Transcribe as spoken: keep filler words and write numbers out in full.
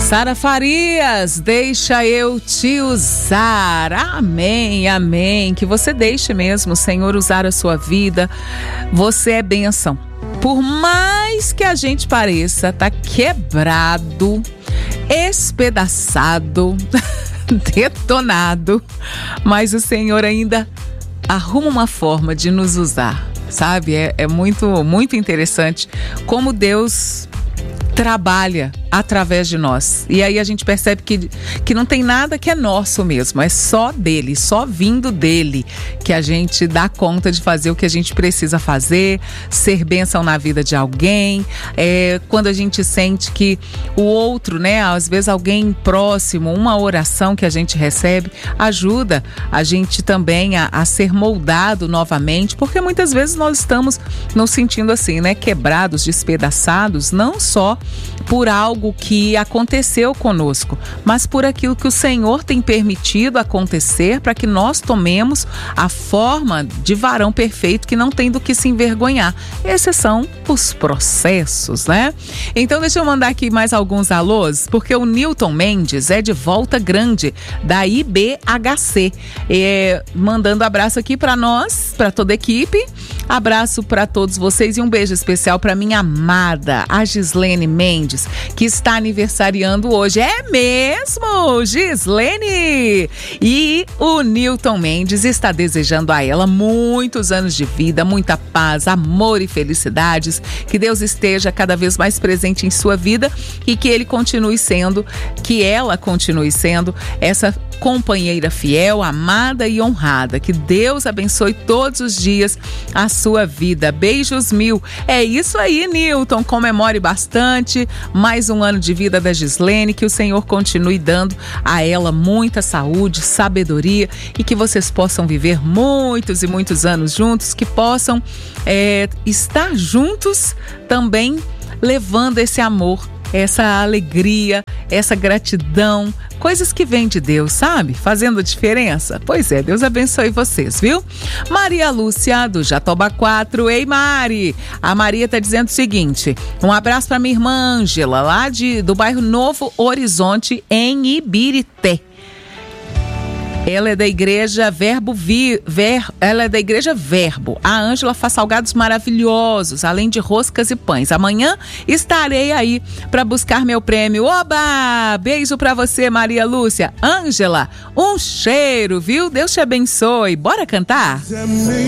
Sara Farias, deixa eu te usar. Amém, amém. Que você deixe mesmo o Senhor usar a sua vida. Você é bênção. Por mais que a gente pareça tá quebrado, espedaçado, detonado, mas o Senhor ainda arruma uma forma de nos usar, sabe? É, é muito, muito interessante como Deus trabalha através de nós. E aí a gente percebe que, que não tem nada que é nosso mesmo, é só dele, só vindo dele que a gente dá conta de fazer o que a gente precisa fazer, ser bênção na vida de alguém. É, quando a gente sente que o outro, né, às vezes alguém próximo, uma oração que a gente recebe, ajuda a gente também a, a ser moldado novamente, porque muitas vezes nós estamos nos sentindo assim, né, quebrados, despedaçados, não só por algo que aconteceu conosco, mas por aquilo que o Senhor tem permitido acontecer para que nós tomemos a forma de varão perfeito que não tem do que se envergonhar. Esses são os processos, né? Então deixa eu mandar aqui mais alguns alôs, porque o Newton Mendes é de Volta Grande, da I B H C, é, mandando abraço aqui para nós, para toda a equipe. Abraço para todos vocês e um beijo especial para minha amada, a Gislene Mendes, que está aniversariando hoje. É mesmo, Gislene! E o Newton Mendes está desejando a ela muitos anos de vida, muita paz, amor e felicidades. Que Deus esteja cada vez mais presente em sua vida e que ele continue sendo, que ela continue sendo essa companheira fiel, amada e honrada. Que Deus abençoe todos os dias a sua vida. Beijos mil. É isso aí, Newton. Comemore bastante. Mais um ano de vida da Gislene. Que o Senhor continue dando a ela muita saúde, sabedoria e que vocês possam viver muitos e muitos anos juntos. Que possam é, estar juntos também, levando esse amor, essa alegria, essa gratidão, coisas que vêm de Deus, sabe? Fazendo diferença. Pois é, Deus abençoe vocês, viu? Maria Lúcia, do Jatoba quatro. Ei, Mari! A Maria tá dizendo o seguinte: um abraço para minha irmã Ângela, lá de, do bairro Novo Horizonte, em Ibirité. Ela é da igreja Verbo Vi, Ver, ela é da igreja Verbo. A Ângela faz salgados maravilhosos, além de roscas e pães. Amanhã estarei aí para buscar meu prêmio. Oba! Beijo para você, Maria Lúcia. Ângela, um cheiro, viu? Deus te abençoe. Bora cantar?